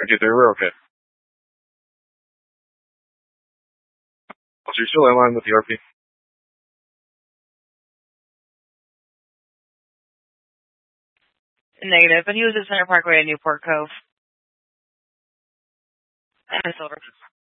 Okay, there we're okay. So you're still in line with the RP? Negative, but he was at Center Parkway in Newport Cove. And Silver.